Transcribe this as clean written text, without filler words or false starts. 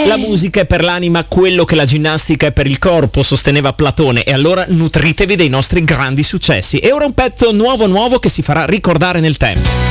La musica è per l'anima quello che la ginnastica è per il corpo, sosteneva Platone, e allora nutritevi dei nostri grandi successi. E ora un pezzo nuovo che si farà ricordare nel tempo.